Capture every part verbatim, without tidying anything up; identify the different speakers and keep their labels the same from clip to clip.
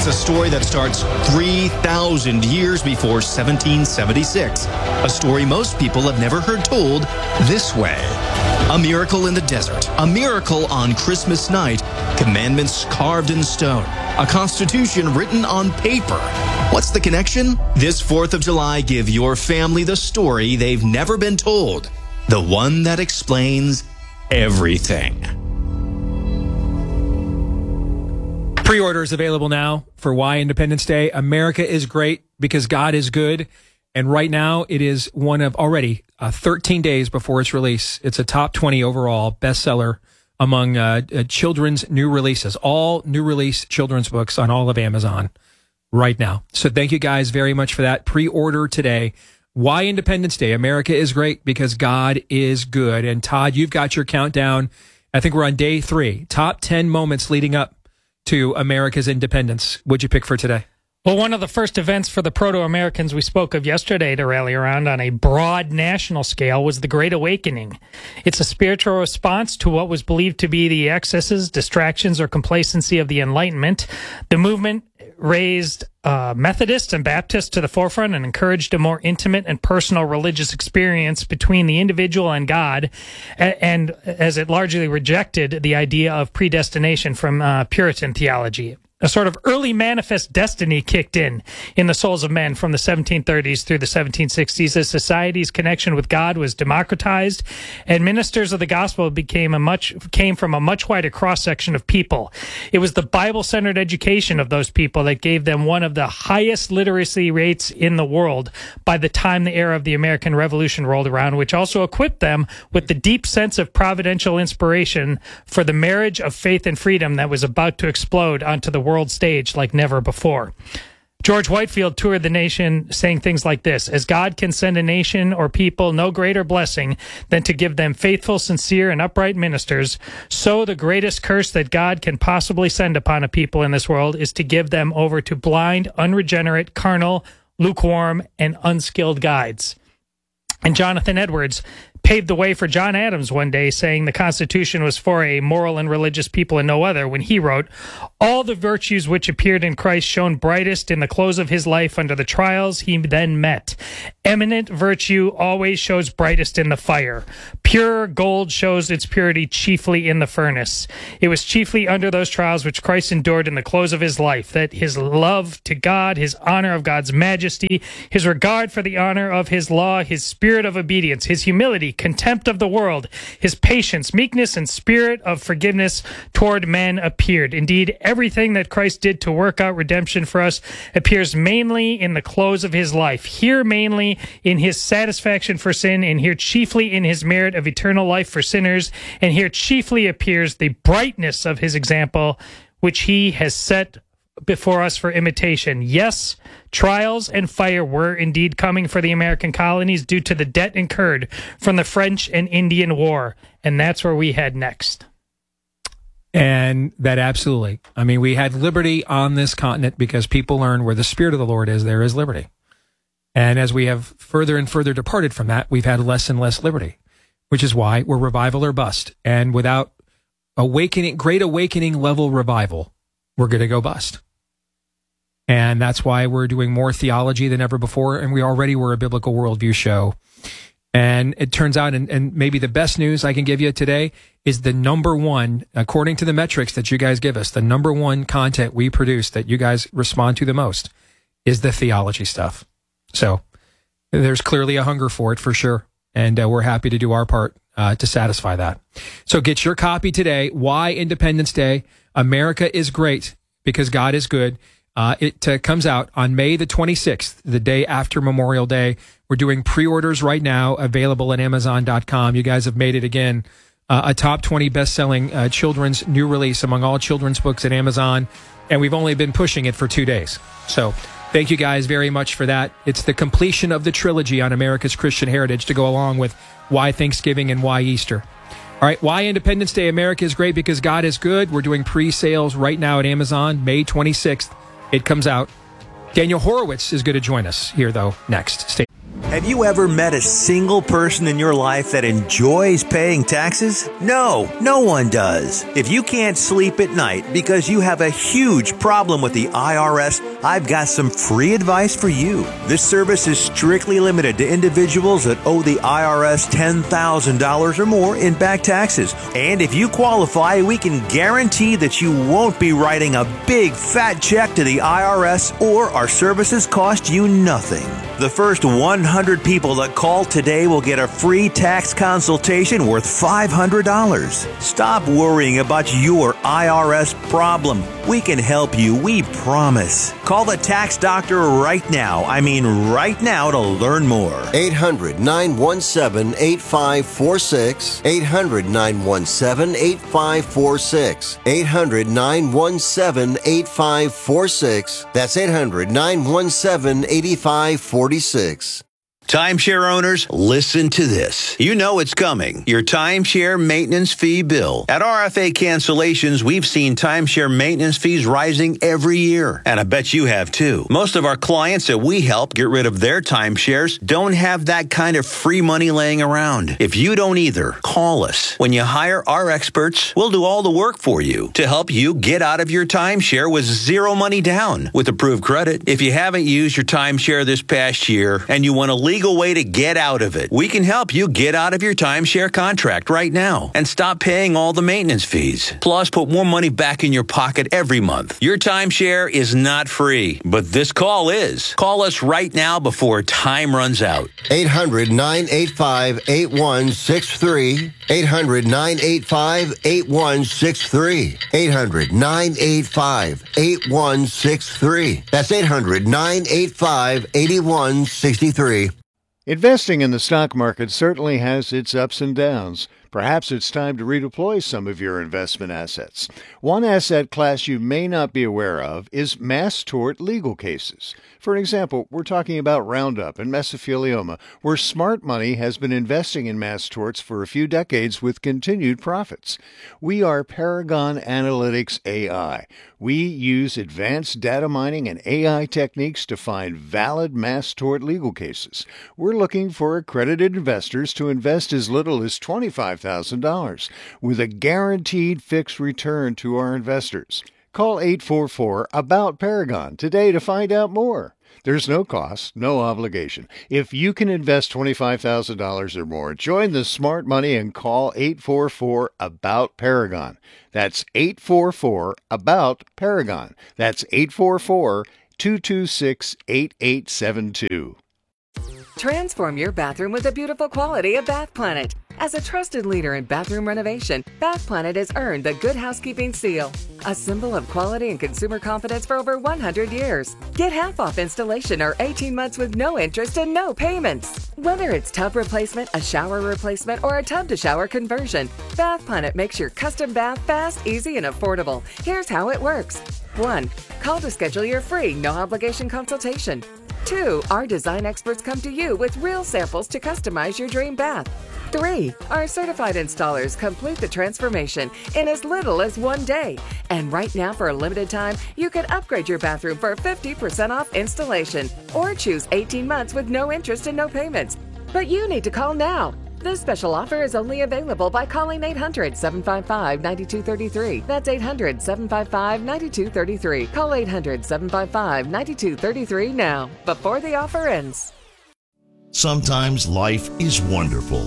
Speaker 1: a story that starts three thousand years before seventeen seventy-six. A story most people have never heard told this way. A miracle in the desert. A miracle on Christmas night. Commandments carved in stone. A constitution written on paper. What's the connection? This fourth of July, give your family the story they've never been told. The one that explains everything.
Speaker 2: Pre-orders available now for Why Independence Day. America is great because God is good. And right now it is one of already uh, thirteen days before its release. It's a top twenty overall bestseller among uh, uh, children's new releases. All new release children's books on all of Amazon right now. So thank you guys very much for that. Pre-order today. Why Independence Day? America is great because God is good. And Todd, you've got your countdown. I think we're on day three. Top ten moments leading up to America's independence. What'd you pick for today?
Speaker 3: Well, one of the first events for the Proto-Americans we spoke of yesterday to rally around on a broad national scale was the Great Awakening. It's a spiritual response to what was believed to be the excesses, distractions, or complacency of the Enlightenment. The movement raised uh, Methodists and Baptists to the forefront and encouraged a more intimate and personal religious experience between the individual and God, and, and as it largely rejected the idea of predestination from uh, Puritan theology. A sort of early manifest destiny kicked in in the souls of men from the seventeen thirties through the seventeen sixties as society's connection with God was democratized, and ministers of the gospel became a much came from a much wider cross-section of people. It was the Bible-centered education of those people that gave them one of the highest literacy rates in the world by the time the era of the American Revolution rolled around, which also equipped them with the deep sense of providential inspiration for the marriage of faith and freedom that was about to explode onto the world stage like never before. George Whitefield toured the nation saying things like this: as God can send a nation or people no greater blessing than to give them faithful, sincere, and upright ministers, so the greatest curse that God can possibly send upon a people in this world is to give them over to blind, unregenerate, carnal, lukewarm, and unskilled guides. And Jonathan Edwards paved the way for John Adams one day, saying the Constitution was for a moral and religious people and no other, when he wrote, "All the virtues which appeared in Christ shone brightest in the close of his life under the trials he then met. Eminent virtue always shows brightest in the fire. Pure gold shows its purity chiefly in the furnace. It was chiefly under those trials which Christ endured in the close of his life, that his love to God, his honor of God's majesty, his regard for the honor of his law, his spirit of obedience, his humility, contempt of the world, his patience, meekness, and spirit of forgiveness toward men appeared. Indeed, everything that Christ did to work out redemption for us appears mainly in the close of his life, here mainly in his satisfaction for sin, and here chiefly in his merit of eternal life for sinners, and here chiefly appears the brightness of his example, which he has set before us for imitation. Yes, trials and fire were indeed coming for the American colonies due to the debt incurred from the French and Indian War, and that's where we head next."
Speaker 2: And that absolutely. I mean, we had liberty on this continent because people learned where the Spirit of the Lord is, there is liberty. And as we have further and further departed from that, we've had less and less liberty, which is why we're revival or bust. And without awakening, great awakening level revival, we're going to go bust. And that's why we're doing more theology than ever before. And we already were a biblical worldview show. And it turns out, and, and maybe the best news I can give you today is the number one, according to the metrics that you guys give us, the number one content we produce that you guys respond to the most is the theology stuff. So there's clearly a hunger for it for sure. And uh, we're happy to do our part uh, to satisfy that. So get your copy today. Why Independence Day? America is great because God is good. Uh, it uh, comes out on May the twenty-sixth, the day after Memorial Day. We're doing pre-orders right now, available at Amazon dot com. You guys have made it again uh, a top twenty best-selling uh, children's new release among all children's books at Amazon, and we've only been pushing it for two days. So thank you guys very much for that. It's the completion of the trilogy on America's Christian heritage to go along with Why Thanksgiving and Why Easter. All right, Why Independence Day? America is great because God is good. We're doing pre-sales right now at Amazon, May twenty-sixth. It comes out. Daniel Horowitz is going to join us here, though, next. Stay
Speaker 4: Have you ever met a single person in your life that enjoys paying taxes? No, no one does. If you can't sleep at night because you have a huge problem with the I R S, I've got some free advice for you. This service is strictly limited to individuals that owe the I R S ten thousand dollars or more in back taxes. And if you qualify, we can guarantee that you won't be writing a big fat check to the I R S, or our services cost you nothing. The first one hundred people that call today will get a free tax consultation worth five hundred dollars. Stop worrying about your I R S problem. We can help you, we promise. Call the tax doctor right now. I mean right now to learn more.
Speaker 5: eight hundred, nine one seven, eight five four six. eight hundred, nine one seven, eight five four six. eight hundred, nine one seven, eight five four six. That's eight hundred, nine one seven, eight five four six.
Speaker 6: Timeshare owners, listen to this. You know it's coming. Your timeshare maintenance fee bill. At R F A Cancellations, we've seen timeshare maintenance fees rising every year. And I bet you have too. Most of our clients that we help get rid of their timeshares don't have that kind of free money laying around. If you don't either, call us. When you hire our experts, we'll do all the work for you to help you get out of your timeshare with zero money down with approved credit. If you haven't used your timeshare this past year and you want to leave legal way to get out of it. We can help you get out of your timeshare contract right now and stop paying all the maintenance fees. Plus, put more money back in your pocket every month. Your timeshare is not free, but this call is. Call us right now before time runs out.
Speaker 5: eight hundred, nine eight five, eight one six three. eight hundred, nine eight five, eight one six three. eight hundred, nine eight five, eight one six three. That's eight hundred, nine eight five, eight one six three.
Speaker 7: Investing in the stock market certainly has its ups and downs. Perhaps it's time to redeploy some of your investment assets. One asset class you may not be aware of is mass tort legal cases. For example, we're talking about Roundup and mesothelioma, where smart money has been investing in mass torts for a few decades with continued profits. We are Paragon Analytics A I. We use advanced data mining and A I techniques to find valid mass tort legal cases. We're looking for accredited investors to invest as little as twenty-five thousand dollars with a guaranteed fixed return to our investors. Call eight four four, A B O U T, Paragon today to find out more. There's no cost, no obligation. If you can invest twenty-five thousand dollars or more, join the smart money and call eight four four, A B O U T, Paragon. That's eight four four, A B O U T, Paragon. That's eight four four, two two six, eight eight seven two.
Speaker 8: Transform your bathroom with the beautiful quality of Bath Planet. As a trusted leader in bathroom renovation, Bath Planet has earned the Good Housekeeping seal, a symbol of quality and consumer confidence for over one hundred years. Get half off installation or eighteen months with no interest and no payments. Whether it's tub replacement, a shower replacement, or a tub-to-shower conversion, Bath Planet makes your custom bath fast, easy, and affordable. Here's how it works. one. Call to schedule your free, no-obligation consultation. two. Our design experts come to you with real samples to customize your dream bath. three. Our certified installers complete the transformation in as little as one day. And right now, for a limited time, you can upgrade your bathroom for fifty percent off installation or choose eighteen months with no interest and no payments. But you need to call now. This special offer is only available by calling eight hundred, seven five five, nine two three three. That's eight hundred, seven five five, nine two three three. Call eight hundred, seven five five, nine two three three now, before the offer ends.
Speaker 9: Sometimes life is wonderful,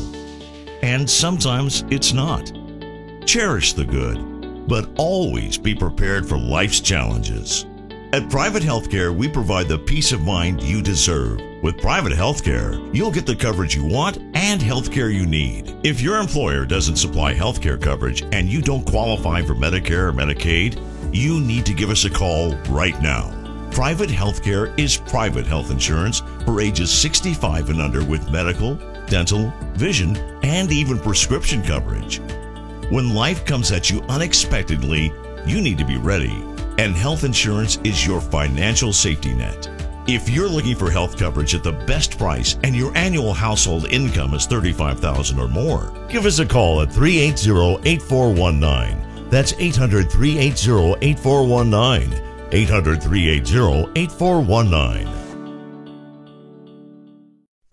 Speaker 9: and sometimes it's not. Cherish the good, but always be prepared for life's challenges. At Private Healthcare, we provide the peace of mind you deserve. With Private Healthcare, you'll get the coverage you want and healthcare you need. If your employer doesn't supply healthcare coverage and you don't qualify for Medicare or Medicaid, you need to give us a call right now. Private Healthcare is private health insurance for ages sixty-five and under with medical, dental, vision, and even prescription coverage. When life comes at you unexpectedly, you need to be ready, and health insurance is your financial safety net. If you're looking for health coverage at the best price and your annual household income is thirty-five thousand dollars or more, give us a call at three eight zero, eight four one nine. That's eight hundred, three eight zero, eight four one nine. eight hundred, three eight zero, eight four one nine.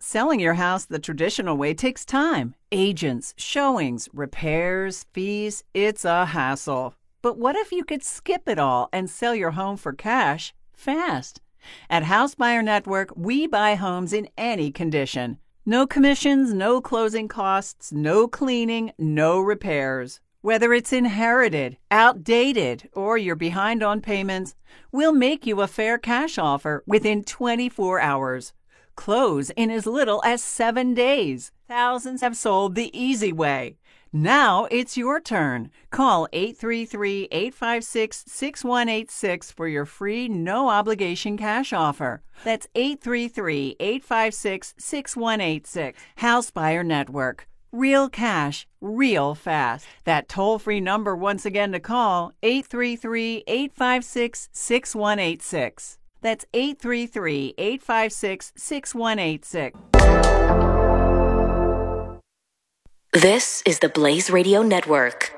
Speaker 10: Selling your house the traditional way takes time. Agents, showings, repairs, fees. It's a hassle. But what if you could skip it all and sell your home for cash fast? At House Buyer Network, we buy homes in any condition. No commissions, no closing costs, no cleaning, no repairs. Whether it's inherited, outdated, or you're behind on payments, we'll make you a fair cash offer within twenty-four hours. Close in as little as seven days. Thousands have sold the easy way. Now it's your turn. Call eight three three, eight five six, six one eight six for your free no-obligation cash offer. That's eight three three, eight five six, six one eight six. House Buyer Network. Real cash, real fast. That toll-free number once again to call, eight three three, eight five six, six one eight six. That's eight three three, eight five six, six one eight six.
Speaker 11: This is the Blaze Radio Network.